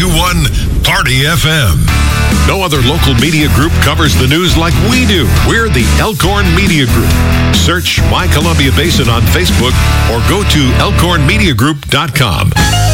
92.1 Party FM. No other local media group covers the news like we do. We're the Elkhorn Media Group. Search My Columbia Basin on Facebook or go to elkhornmediagroup.com.